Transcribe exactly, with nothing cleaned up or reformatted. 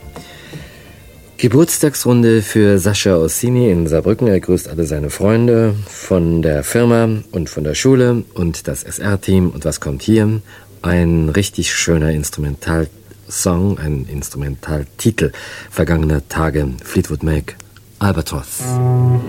Geburtstagsrunde für Sascha Ossini in Saarbrücken. Er grüßt alle seine Freunde von der Firma und von der Schule und das S R-Team. Und was kommt hier? Ein richtig schöner Instrumentalsong, ein Instrumentaltitel vergangener Tage. Fleetwood Mac, Albatross.